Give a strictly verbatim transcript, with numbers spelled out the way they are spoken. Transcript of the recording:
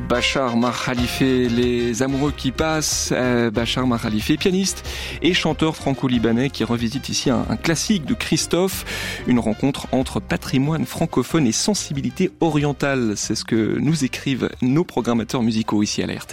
Bachar Mar Khalife, les amoureux qui passent. Euh, Bachar Mar Khalife, pianiste et chanteur franco-libanais qui revisite ici un, un classique de Christophe, une rencontre entre patrimoine francophone et sensibilité orientale. C'est ce que nous écrivent nos programmateurs musicaux ici à la R T L.